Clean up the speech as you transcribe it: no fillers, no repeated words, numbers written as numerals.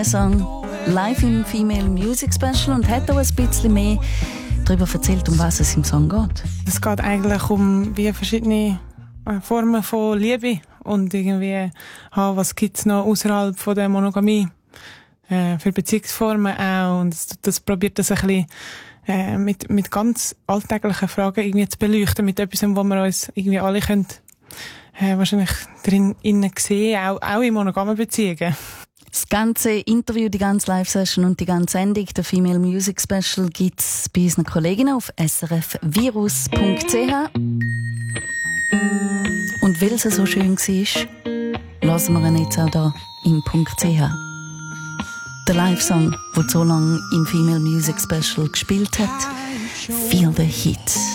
Song live im Female Music Special und hat auch ein bisschen mehr darüber erzählt, um was es im Song geht. Es geht eigentlich um wie verschiedene Formen von Liebe und irgendwie was gibt es noch außerhalb von der Monogamie für Beziehungsformen auch, und das probiert das ein bisschen mit ganz alltäglichen Fragen irgendwie zu beleuchten, mit etwas, wo wir uns irgendwie alle können wahrscheinlich drin sehen, auch in monogamen Beziehungen. Das ganze Interview, die ganze Live-Session und die ganze Sendung, der Female Music Special, gibt es bei unseren Kolleginnen auf srfvirus.ch. Und weil es so schön war, hören wir ihn jetzt auch hier im .ch. Der Live-Song, der so lange im Female Music Special gespielt hat, Feel the Heat.